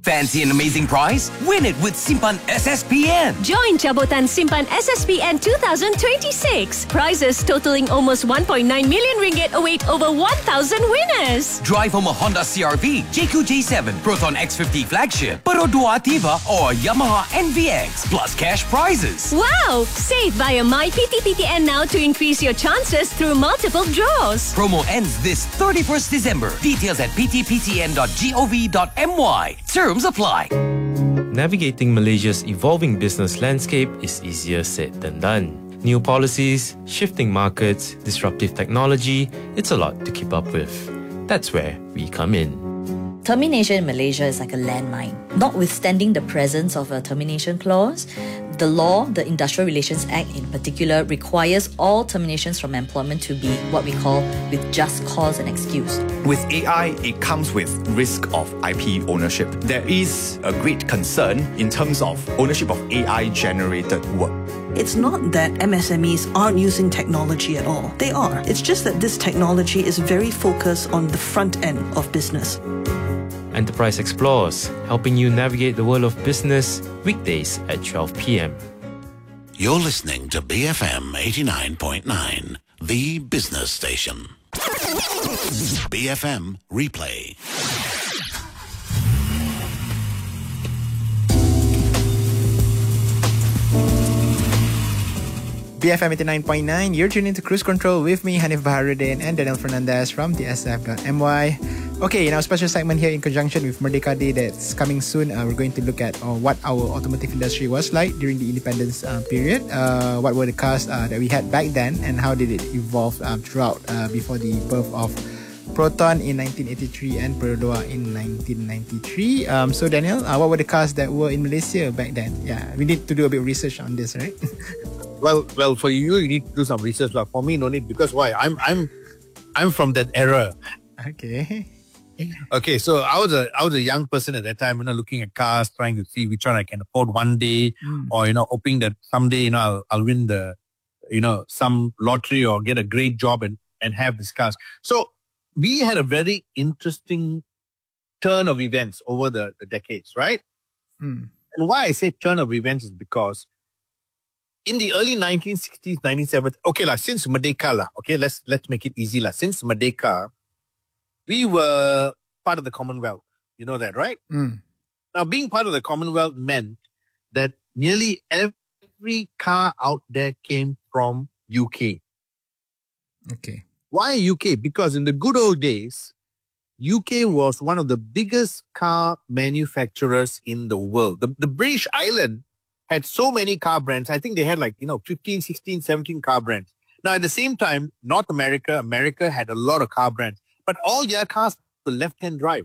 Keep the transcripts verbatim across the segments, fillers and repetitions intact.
Fancy an amazing prize? Win it with Simpan S S P N. Join Jabotan Simpan S S P N twenty twenty-six. Prizes totaling almost one point nine million ringgit await over one thousand winners. Drive home a Honda C R V, J Q J seven, Proton X fifty flagship, Perodua Ativa, or Yamaha N V X, plus cash prizes. Wow! Save via My P T P T N now to increase your chances through multiple draws. Promo ends this thirty-first December. Details at p t p t n dot gov dot m y. Terms apply. Navigating Malaysia's evolving business landscape is easier said than done. New policies, shifting markets, disruptive technology, it's a lot to keep up with. That's where we come in. Termination in Malaysia is like a landmine. Notwithstanding the presence of a termination clause, the law, the Industrial Relations Act in particular, requires all terminations from employment to be what we call with just cause and excuse. With A I, it comes with risk of I P ownership. There is a great concern in terms of ownership of A I-generated work. It's not that M S M Es aren't using technology at all. They are. It's just that this technology is very focused on the front end of business. Enterprise Explores, helping you navigate the world of business, weekdays at twelve p.m. You're listening to B F M eighty-nine point nine, the business station. B F M Replay. B F M eighty-nine point nine, you're tuning to Cruise Control with me, Hanif Baharuddin, and Daniel Fernandez from D S F dot M Y. Okay, in our special segment here in conjunction with Merdeka Day that's coming soon, uh, we're going to look at uh, what our automotive industry was like during the independence uh, period. Uh, what were the cars uh, that we had back then, and how did it evolve um, throughout uh, before the birth of Proton in nineteen eighty-three and Perodua in nineteen ninety-three. Um, so Daniel, uh, what were the cars that were in Malaysia back then? Yeah, we need to do a bit of research on this, right? Well, well, for you, you need to do some research. But for me, no need, because why? I'm, I'm, I'm from that era. Okay. Okay, so I was a, I was a young person at that time, you know, looking at cars, trying to see which one I can afford one day, mm. or you know, hoping that someday, you know, I'll, I'll win the, you know, some lottery or get a great job and and have these cars. So we had a very interesting turn of events over the, the decades, right? Mm. And why I say turn of events is because in the early nineteen sixties, nineteen seventies, okay, la, since Merdeka, la, okay, let's let's make it easy, la. Since Merdeka, we were part of the Commonwealth. You know that, right? Mm. Now, being part of the Commonwealth meant that nearly every car out there came from U K. Okay. Why U K? Because in the good old days, U K was one of the biggest car manufacturers in the world. The, the British island had so many car brands. I think they had like, you know, fifteen, sixteen, seventeen car brands. Now, at the same time, North America, America had a lot of car brands, but all their cars were left-hand drive.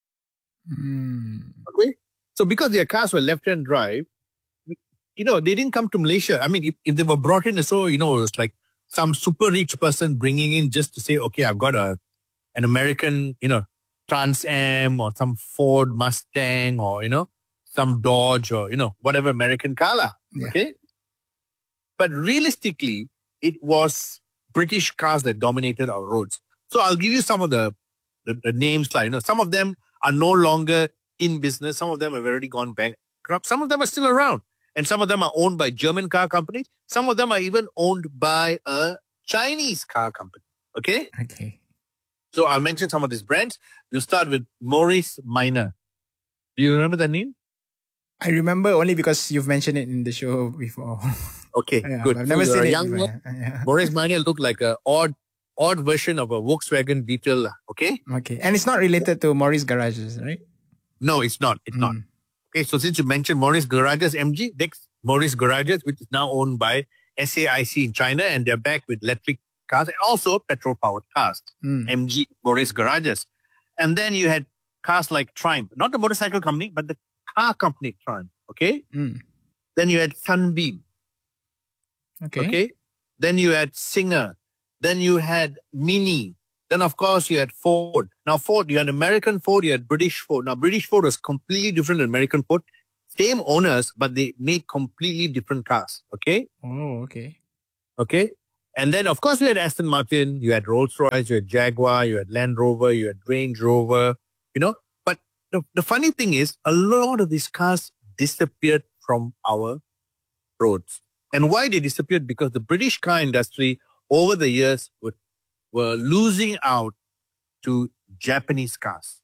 Mm. Okay? So because their cars were left-hand drive, you know, they didn't come to Malaysia. I mean, if, if they were brought in, so, you know, it was like some super rich person bringing in just to say, okay, I've got a an American, you know, Trans Am or some Ford Mustang or, you know, some Dodge or, you know, whatever American car. Yeah. Okay? But realistically, it was British cars that dominated our roads. So I'll give you some of the, the, the names. Like, you know, some of them are no longer in business. Some of them have already gone bankrupt. Some of them are still around. And some of them are owned by German car companies. Some of them are even owned by a Chinese car company. Okay? Okay. So I'll mention some of these brands. We'll start with Morris Minor. Do you remember that name? I remember only because you've mentioned it in the show before. Okay, yeah, good. I've never so seen it. Young Before. Yeah. Morris Minor looked like an odd, odd version of a Volkswagen Beetle. Okay? Okay. And it's not related to Morris Garages, right? No, it's not. It's mm. not. Okay, so since you mentioned Morris Garages M G, next Morris Garages, which is now owned by S A I C in China, and they're back with electric cars and also petrol-powered cars. Mm. M G Morris Garages. And then you had cars like Triumph, not the motorcycle company, but the car company Triumph. Okay? Mm. Then you had Sunbeam. Okay. Okay? Then you had Singer. Then you had Mini. Then, of course, you had Ford. Now, Ford, you had American Ford, you had British Ford. Now, British Ford was completely different than American Ford. Same owners, but they made completely different cars. Okay? Oh, okay. Okay? And then, of course, you had Aston Martin, you had Rolls-Royce, you had Jaguar, you had Land Rover, you had Range Rover, you know. But the, the funny thing is, a lot of these cars disappeared from our roads. And why they disappeared? Because the British car industry over the years were, were losing out to Japanese cars.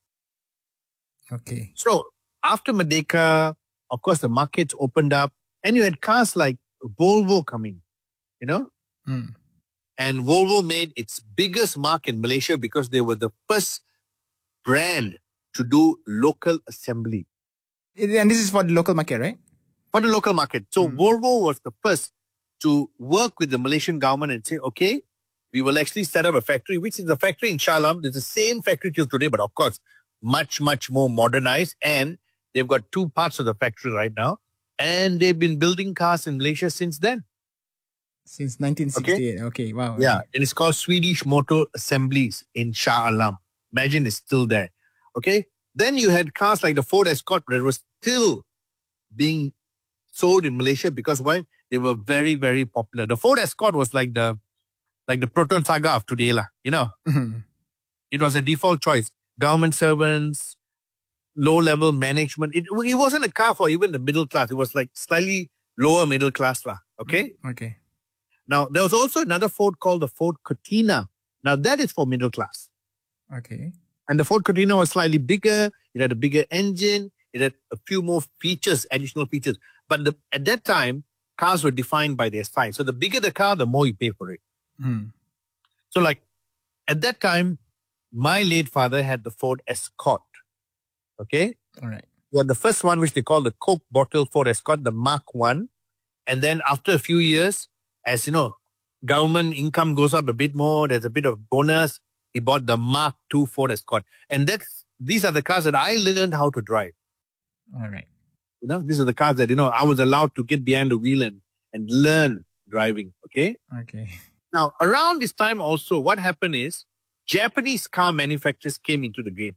Okay. So after Merdeka, of course, the markets opened up and you had cars like Volvo coming, you know? Mm. And Volvo made its biggest mark in Malaysia because they were the first brand to do local assembly. And this is for the local market, right? For the local market. So Mm. Volvo was the first to work with the Malaysian government and say, okay, we will actually set up a factory, which is a factory in Shah Alam. It's the same factory till today, but of course, much, much more modernized. And they've got two parts of the factory right now. And they've been building cars in Malaysia since then. Since nineteen sixty-eight. Okay, okay wow. Yeah, and it's called Swedish Motor Assemblies in Shah Alam. Imagine it's still there. Okay, then you had cars like the Ford Escort that was still being sold in Malaysia because why? They were very, very popular. The Ford Escort was like the like the Proton Saga of today, lah. You know, Mhm. it was a default choice. Government servants, low-level management. It, it wasn't a car for even the middle class. It was like slightly lower middle class, lah. Okay. Okay. Now, there was also another Ford called the Ford Cortina. Now, that is for middle class. Okay. And the Ford Cortina was slightly bigger. It had a bigger engine. It had a few more features, additional features. But the, at that time, cars were defined by their size. So the bigger the car, the more you pay for it. Mm. So like, at that time, my late father had the Ford Escort. Okay? All right. Well, the first one, which they call the Coke bottle Ford Escort, the Mark one. And then after a few years, as you know, government income goes up a bit more, there's a bit of bonus, he bought the Mark two Ford Escort. And that's these are the cars that I learned how to drive. All right. You know, these are the cars that, you know, I was allowed to get behind the wheel and, and learn driving. Okay. Okay. Now, around this time also, what happened is Japanese car manufacturers came into the game.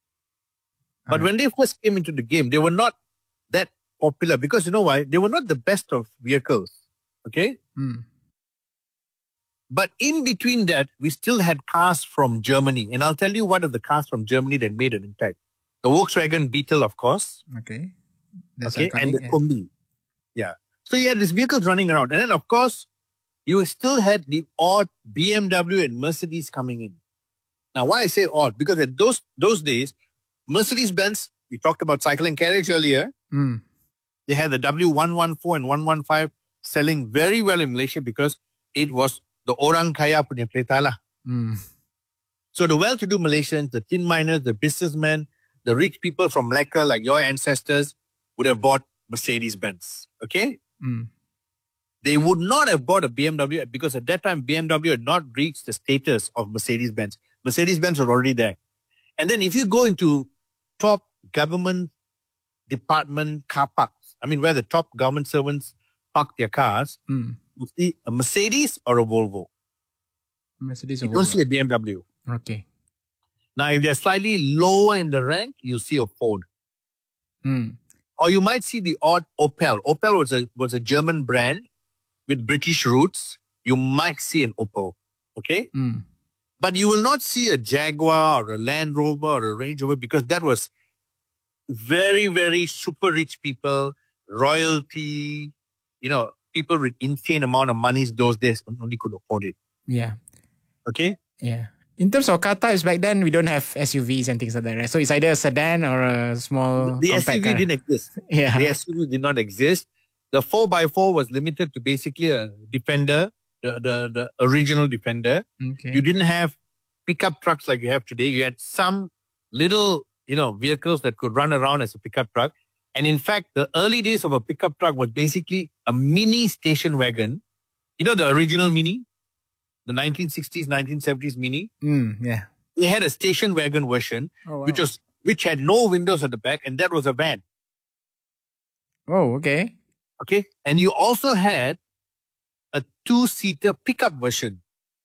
But Alright. when they first came into the game, they were not that popular because you know why? They were not the best of vehicles. Okay. Mm. But in between that, we still had cars from Germany. And I'll tell you one of the cars from Germany that made an impact. The Volkswagen Beetle, of course. Okay. That's Okay. iconic, And the yeah. Kombi. Yeah. So you had these vehicles running around. And then, of course, you still had the odd B M W and Mercedes coming in. Now, why I say odd? Because at those those days, Mercedes-Benz, we talked about cycle and carriage earlier. Mm. They had the W one fourteen and one fifteen selling very well in Malaysia because it was the orang kaya punya kereta lah. Mm. So the well-to-do Malaysians, the tin miners, the businessmen, the rich people from Malacca, like your ancestors, would have bought Mercedes-Benz. Okay? Mm. They would not have bought a B M W because at that time, B M W had not reached the status of Mercedes-Benz. Mercedes-Benz was already there. And then if you go into top government department car parks, I mean, where the top government servants park their cars, Mm. you see a Mercedes or a Volvo. Mercedes You or don't Volvo. see a B M W. Okay. Now, if they're slightly lower in the rank, you see a Ford. Mm. Or you might see the odd Opel. Opel was a was a German brand with British roots. You might see an Opel. Okay? Mm. But you will not see a Jaguar or a Land Rover or a Range Rover because that was very, very super rich people, royalty, you know, people with insane amount of monies those days only could afford it. Yeah. Okay? Yeah. In terms of car types, back then we don't have S U Vs and things like that, right? So it's either a sedan or a small The compact S U V car. didn't exist. Yeah. The S U V did not exist. The four by four was limited to basically a Defender, the, the, the original Defender. Okay. You didn't have pickup trucks like you have today. You had some little, you know, vehicles that could run around as a pickup truck. And in fact, the early days of a pickup truck was basically a mini station wagon. You know, the original Mini, the nineteen sixties, nineteen seventies Mini. Mm, yeah. They had a station wagon version, Oh, wow. which was which had no windows at the back, and that was a van. Oh, okay. Okay, and you also had a two-seater pickup version.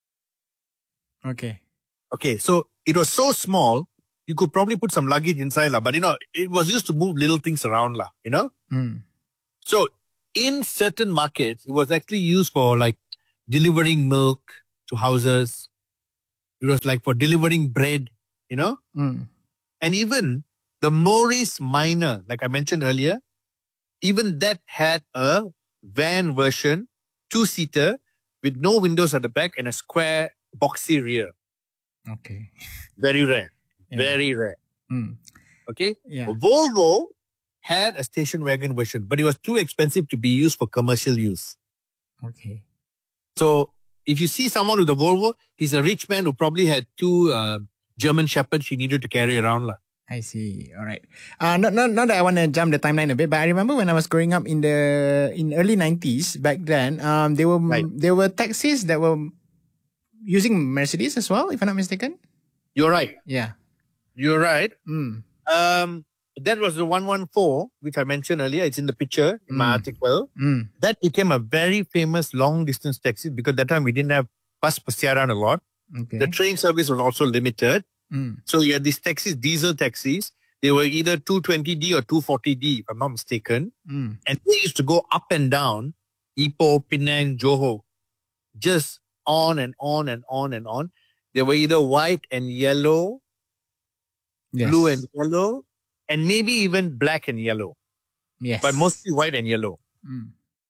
Okay. Okay, so it was so small, you could probably put some luggage inside, lah. But you know, it was used to move little things around, lah. You know, Mm. so in certain markets, it was actually used for like delivering milk to houses. It was like for delivering bread, you know, Mm. and even The Morris Minor, like I mentioned earlier, even that had a van version, two-seater, with no windows at the back and a square boxy rear. Okay. Very rare. Yeah. Very rare. Mm. Okay? Yeah. Volvo had a station wagon version, but it was too expensive to be used for commercial use. Okay. So if you see someone with a Volvo, he's a rich man who probably had two uh, German shepherds he needed to carry around. lah. I see. All right. Uh, not, not, not that I want to jump the timeline a bit, but I remember when I was growing up in the in early nineties, back then, um, there were Right. there were taxis that were using Mercedes as well, if I'm not mistaken. You're right. Yeah. You're right. Mm. Um, that was the one one four, which I mentioned earlier. It's in the picture in my Mm. article. Mm. That became a very famous long-distance taxi because that time we didn't have bus Persiaran a lot. Okay. The train service was also limited. Mm. So you had these taxis, diesel taxis. They were either two twenty D or two forty D, if I'm not mistaken. Mm. And they used to go up and down Ipoh, Penang, Johor, just on and on and on and on. They were either white and yellow, Yes. blue and yellow, and maybe even black and yellow, yes. but mostly white and yellow. Mm.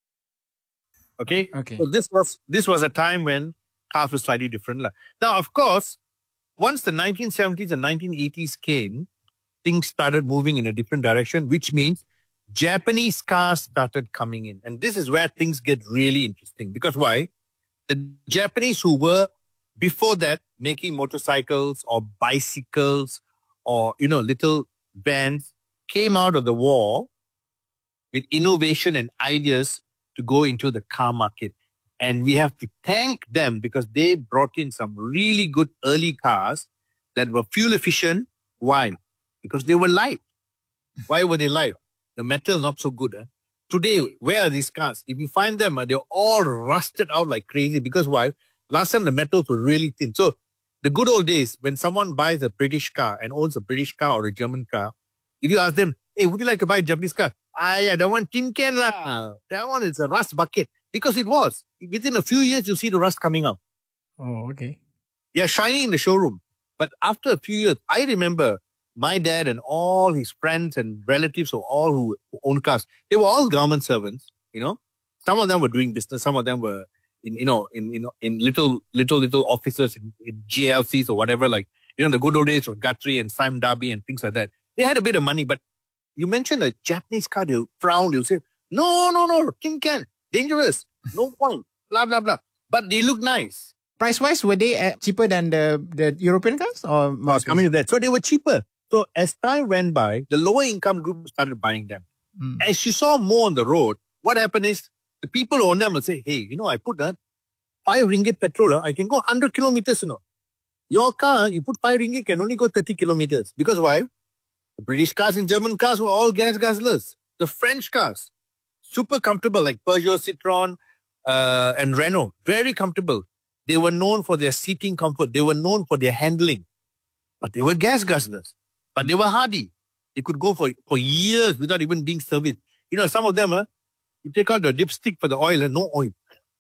Okay. Okay. So this was this was a time when cars were slightly different. lah. Now, of course, once the nineteen seventies and nineteen eighties came, things started moving in a different direction, which means Japanese cars started coming in. And this is where things get really interesting. Because why? The Japanese who were before that making motorcycles or bicycles or, you know, little vans came out of the war with innovation and ideas to go into the car market. And we have to thank them because they brought in some really good early cars that were fuel efficient. Why? Because they were light. Why were they light? The metal not so good. Eh? Today, where are these cars? If you find them, uh, they're all rusted out like crazy. Because why? Last time the metals were really thin. So the good old days, when someone buys a British car and owns a British car or a German car, if you ask them, hey, would you like to buy a Japanese car? Ah, yeah, that one tin can lah. That one is a rust bucket. Because it was. Within a few years, you'll see the rust coming out. Oh, okay. Yeah, shining in the showroom. But after a few years, I remember my dad and all his friends and relatives or all who own cars, they were all government servants, you know. Some of them were doing business. Some of them were in, you know, in, in, in little, little, little offices in, in G L Cs or whatever, like, you know, the good old days of Guthrie and Simon Darby and things like that. They had a bit of money, but you mentioned a Japanese car, they'll frown, they'll say, no, no, no, tin can, dangerous, no point, blah, blah, blah. But they look nice. Price-wise, were they uh, cheaper than the, the European cars? Or more I was coming to that. So they were cheaper. So as time went by, the lower income group started buying them. Mm. As you saw more on the road, what happened is the people who own them will say, hey, you know, I put that five ringgit petrol, uh, I can go one hundred kilometers, you know. Your car, you put five ringgit, can only go thirty kilometers. Because why? The British cars and German cars were all gas guzzlers. The French cars, super comfortable, like Peugeot, Citroën, uh, and Renault, very comfortable. They were known for their seating comfort. They were known for their handling. But they were gas guzzlers. But they were hardy. They could go for, for years without even being serviced. You know, some of them, uh, you take out the dipstick for the oil and no oil.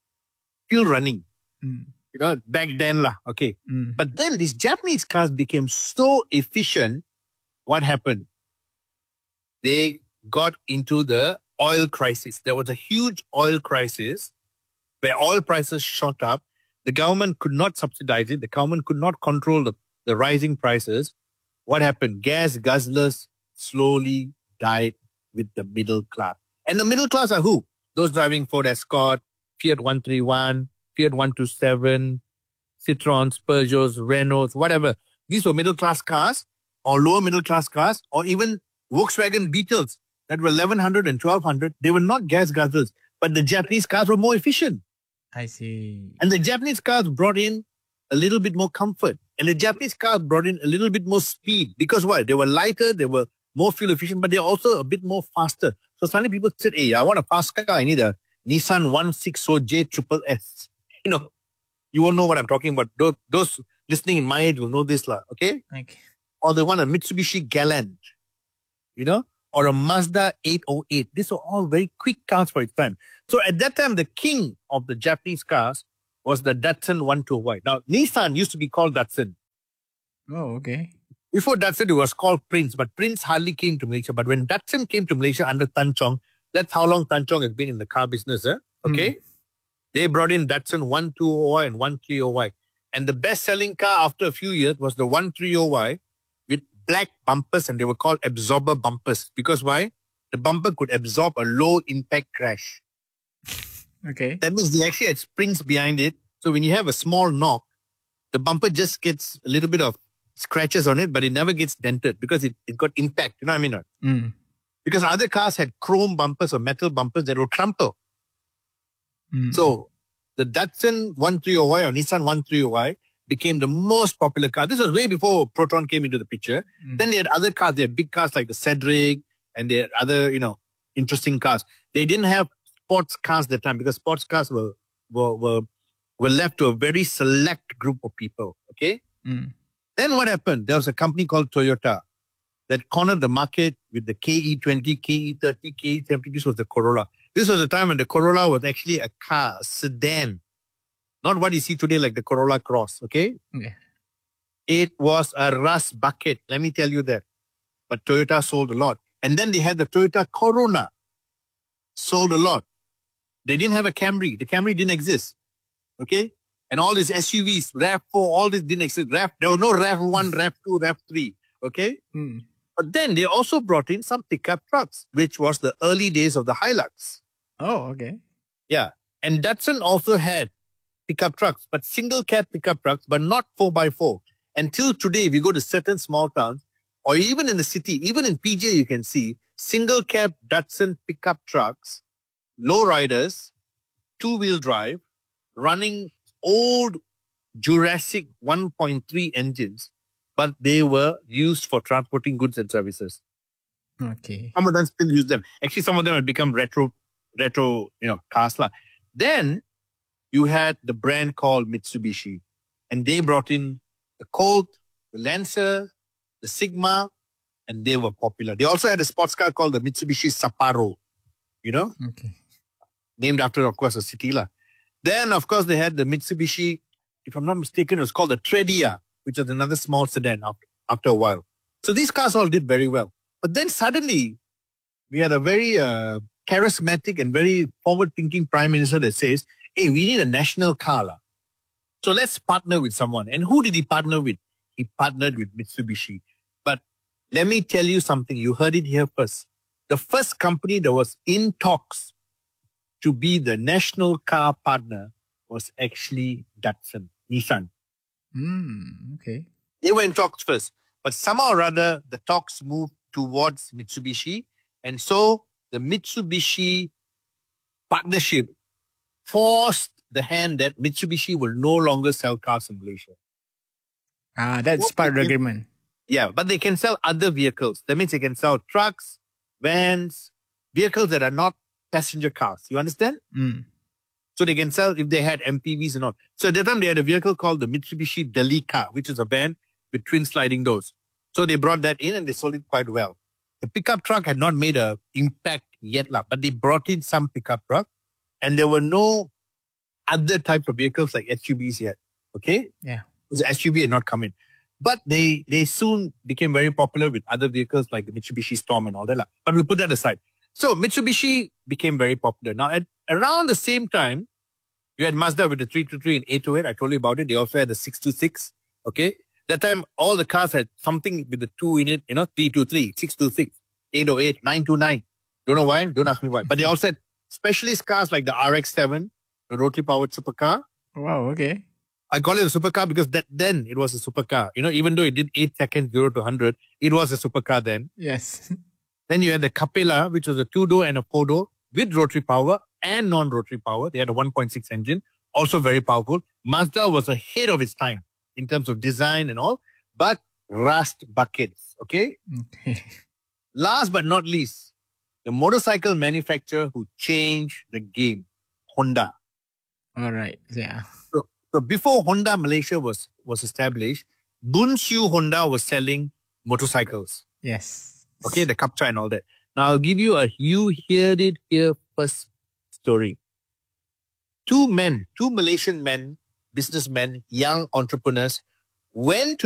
Still running. Mm. You know, back then, lah. Okay. Mm. But then these Japanese cars became so efficient. What happened? They got into the oil crisis. There was a huge oil crisis where oil prices shot up. The government could not subsidize it. The government could not control the, the rising prices. What happened? Gas guzzlers slowly died with the middle class. And the middle class are who? Those driving Ford Escort, Fiat one thirty-one, Fiat one twenty-seven, Citroens, Peugeots, Renaults, whatever. These were middle class cars or lower middle class cars or even Volkswagen Beetles that were eleven hundred and twelve hundred. They were not gas guzzlers, but the Japanese cars were more efficient. I see. And the Japanese cars brought in a little bit more comfort. And the Japanese cars brought in a little bit more speed. Because what? They were lighter, they were more fuel efficient, but they're also a bit more faster. So suddenly people said, hey, I want a fast car. I need a Nissan one sixty J triple S. You know, you won't know what I'm talking about. Those, those listening in my age will know this, lah. Okay? Okay. Or they want a Mitsubishi Galant. You know? Or a Mazda eight oh eight. These are all very quick cars for its time. So at that time, the king of the Japanese cars was the Datsun one twenty Y. Now, Nissan used to be called Datsun. Oh, okay. Before Datsun, it was called Prince, but Prince hardly came to Malaysia. But when Datsun came to Malaysia under Tan Chong, that's how long Tan Chong has been in the car business. Eh? Okay. Mm. They brought in Datsun one twenty Y and one thirty Y. And the best-selling car after a few years was the one thirty Y with black bumpers, and they were called absorber bumpers. Because why? The bumper could absorb a low-impact crash. Okay. That means they actually had springs behind it. So when you have a small knock, the bumper just gets a little bit of scratches on it, but it never gets dented because it, it got impact. You know what I mean? Mm. Because other cars had chrome bumpers or metal bumpers that will crumple. Mm. So the Datsun one thirty Y or Nissan one thirty Y became the most popular car. This was way before Proton came into the picture. Mm. Then they had other cars. They had big cars like the Cedric, and they had other, you know, interesting cars. They didn't have sports cars at the time because sports cars were were were, were left to a very select group of people. Okay. Mm. Then what happened? There was a company called Toyota that cornered the market with the K E twenty, K E thirty, K E seventy. This was the Corolla. This was the time when the Corolla was actually a car, a sedan. Not what you see today like the Corolla Cross, okay? Yeah. It was a rust bucket, let me tell you that. But Toyota sold a lot. And then they had the Toyota Corona. Sold a lot. They didn't have a Camry. The Camry didn't exist, okay? And all these S U Vs, RAV four, all this didn't exist. RAV, there was no RAV one, RAV two, RAV three. Okay? Mm. But then they also brought in some pickup trucks, which was the early days of the Hilux. Oh, okay. Yeah. And Datsun also had pickup trucks, but single cab pickup trucks, but not four by four. Until today, if you go to certain small towns, or even in the city, even in P J, you can see single cab Datsun pickup trucks, low riders, two-wheel drive, running old Jurassic one point three engines, but they were used for transporting goods and services. Okay. Some of them still use them. Actually, some of them have become retro, retro, you know, cars. Then you had the brand called Mitsubishi, and they brought in the Colt, the Lancer, the Sigma, and they were popular. They also had a sports car called the Mitsubishi Sapporo, you know, okay, named after, of course, a city. La. Then, of course, they had the Mitsubishi, if I'm not mistaken, it was called the Tredia, which was another small sedan after, after a while. So these cars all did very well. But then suddenly, we had a very uh, charismatic and very forward-thinking prime minister that says, hey, we need a national car. La. So let's partner with someone. And who did he partner with? He partnered with Mitsubishi. But let me tell you something. You heard it here first. The first company that was in talks to be the national car partner was actually Datsun, Nissan. Mm, okay. They were in talks first. But somehow or other, the talks moved towards Mitsubishi. And so the Mitsubishi partnership forced the hand that Mitsubishi will no longer sell cars in Malaysia. Ah, that's what part of the agreement. Yeah, but they can sell other vehicles. That means they can sell trucks, vans, vehicles that are not passenger cars. You understand? Mm. So they can sell if they had M P Vs and all. So at that time, they had a vehicle called the Mitsubishi Delica, which is a van with twin sliding doors. So they brought that in and they sold it quite well. The pickup truck had not made an impact yet, but they brought in some pickup truck and there were no other types of vehicles like S U Vs yet. Okay? Yeah. The S U V had not come in. But they they soon became very popular with other vehicles like the Mitsubishi Storm and all that. But we'll put that aside. So Mitsubishi became very popular. Now, at around the same time, you had Mazda with the three twenty-three and eight oh eight. I told you about it. They also had the six twenty-six. Okay? That time, all the cars had something with the two in it, you know, three twenty-three, six twenty-six, eight oh eight, nine twenty-nine. Don't know why. Don't ask me why. But they also had specialist cars like the R X seven, the rotary-powered supercar. Wow, okay. I call it a supercar because that then it was a supercar. You know, even though it did eight seconds, zero to one hundred, it was a supercar then. Yes. Then you had the Capella, which was a two-door and a four-door with rotary power and non-rotary power. They had a one point six engine, also very powerful. Mazda was ahead of its time in terms of design and all, but rust buckets, okay? Okay. Last but not least, the motorcycle manufacturer who changed the game, Honda. All right, yeah. So, so before Honda Malaysia was, was established, Bunshu Honda was selling motorcycles. Yes. Okay, the Kapcha and all that. Now I'll give you a you heard it here first story. Two men, two Malaysian men, businessmen, young entrepreneurs, went to